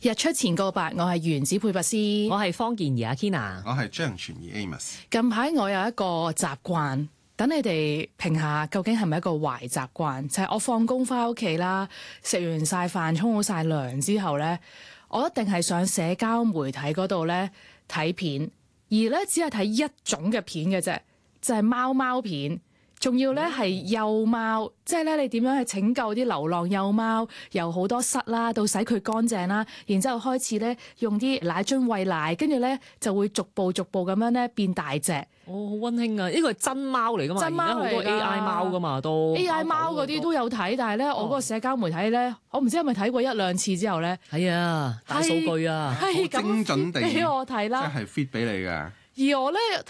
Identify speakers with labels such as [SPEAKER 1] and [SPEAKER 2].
[SPEAKER 1] 日出前告白，我係原子配拔斯，
[SPEAKER 2] 我係方健儀阿 Kina，
[SPEAKER 3] 我係張傳義 Amos。
[SPEAKER 1] 近排我有一個習慣，等你哋評下究竟係咪一個壞習慣，就係我放工翻屋企啦，食完晒飯沖好晒涼之後呢，我一定係上社交媒體嗰度呢睇片，而呢只係睇一種嘅片嘅啫，就係貓貓片。仲要咧係幼貓，即係咧你點樣去拯救啲流浪幼貓，由好多虱啦到洗佢乾淨啦，然之後開始咧用啲奶樽餵奶，跟住咧就會逐步咁樣咧變大隻。
[SPEAKER 2] 哦，好溫馨啊！呢個係真貓嚟噶嘛？
[SPEAKER 1] 真貓嚟㗎，
[SPEAKER 2] 而家好多 AI 貓噶嘛都。
[SPEAKER 1] AI 貓嗰啲都有睇，但係咧我嗰個社交媒體咧，我唔知係咪睇過一兩次之後咧，
[SPEAKER 2] 係啊，大數據啊，
[SPEAKER 3] 好精準地
[SPEAKER 1] 俾我睇啦，
[SPEAKER 3] 即係 feed 俾你嘅。
[SPEAKER 1] 而我咧